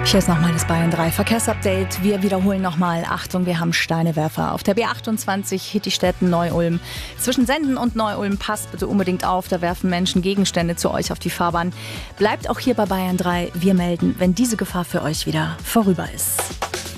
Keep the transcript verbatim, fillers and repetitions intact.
Hier ist nochmal das Bayern drei Verkehrsupdate. Wir wiederholen nochmal. Achtung, wir haben Steinewerfer. Auf der B achtundzwanzig Hittistetten-Neu-Ulm. Zwischen Senden und Neu-Ulm passt bitte unbedingt auf. Da werfen Menschen Gegenstände zu euch auf die Fahrbahn. Bleibt auch hier bei Bayern drei. Wir melden, wenn diese Gefahr für euch wieder vorüber ist.